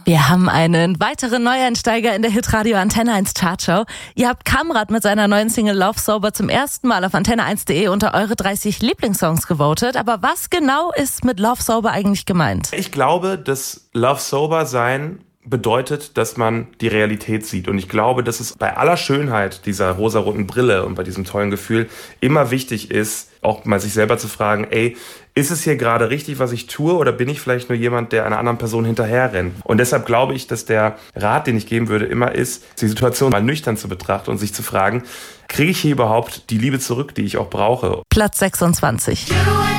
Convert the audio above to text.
Wir haben einen weiteren Neueinsteiger in der Hitradio Antenne 1 Chartshow. Ihr habt Kamrat mit seiner neuen Single Love Sober zum ersten Mal auf antenne1.de unter eure 30 Lieblingssongs gewotet. Aber was genau ist mit Love Sober eigentlich gemeint? Ich glaube, dass Love Sober sein bedeutet, dass man die Realität sieht. Und ich glaube, dass es bei aller Schönheit dieser rosaroten Brille und bei diesem tollen Gefühl immer wichtig ist, auch mal sich selber zu fragen, ist es hier gerade richtig, was ich tue, oder bin ich vielleicht nur jemand, der einer anderen Person hinterher rennt? Und deshalb glaube ich, dass der Rat, den ich geben würde, immer ist, die Situation mal nüchtern zu betrachten und sich zu fragen, kriege ich hier überhaupt die Liebe zurück, die ich auch brauche? Platz 26.